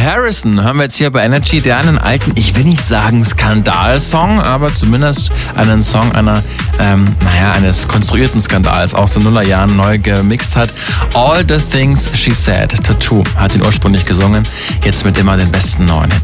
Harrison hören wir jetzt hier bei Energy, der einen alten, ich will nicht sagen Skandalsong, aber zumindest einen Song eines konstruierten Skandals aus den Nullerjahren neu gemixt hat. All the Things She Said, Tattoo, hat ihn ursprünglich gesungen, jetzt mit immer den besten neuen Hits.